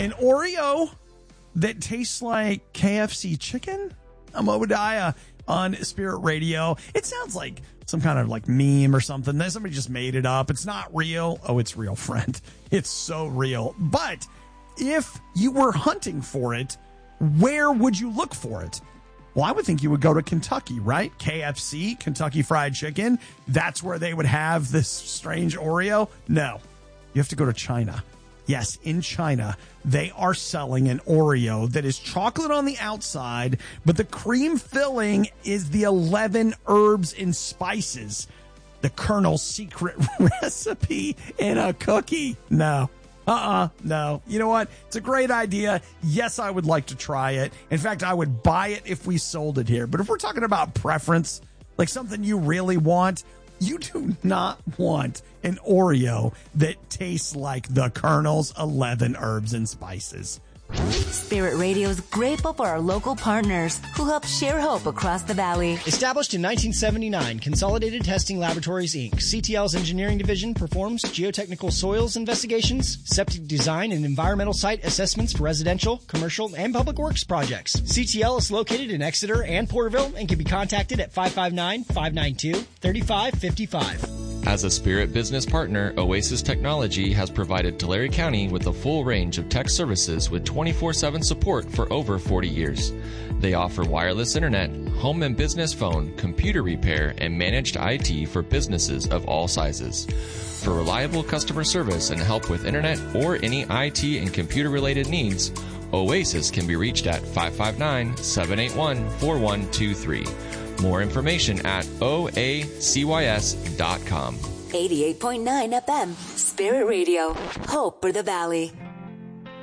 An Oreo that tastes like KFC chicken? I'm Obadiah on Spirit Radio. It sounds like some kind of like meme or something. Somebody just made it up. It's not real. Oh, it's real, friend. It's so real. But if you were hunting for it, where would you look for it? Well, I would think you would go to Kentucky, right? KFC, Kentucky Fried Chicken. That's where they would have this strange Oreo. No, you have to go to China. Yes, in China, they are selling an Oreo that is chocolate on the outside, but the cream filling is the 11 herbs and spices. The Colonel's secret recipe in a cookie. No. No. You know what? It's a great idea. Yes, I would like to try it. In fact, I would buy it if we sold it here. But if we're talking about preference, like something you really want, you do not want an Oreo that tastes like the Colonel's 11 herbs and spices. Spirit Radio is grateful for our local partners who help share hope across the valley. Established in 1979, Consolidated Testing Laboratories, Inc., CTL's engineering division performs geotechnical soils investigations, septic design, and environmental site assessments for residential, commercial, and public works projects. CTL is located in Exeter and Porterville and can be contacted at 559-592-3555. As a Spirit business partner, Oasis Technology has provided Tulare County with a full range of tech services with 24/7 support for over 40 years. They offer wireless internet, home and business phone, computer repair, and managed IT for businesses of all sizes. For reliable customer service and help with internet or any IT and computer-related needs, Oasis can be reached at 559-781-4123. More information at oacys.com. 88.9 FM, Spirit Radio, Hope for the Valley.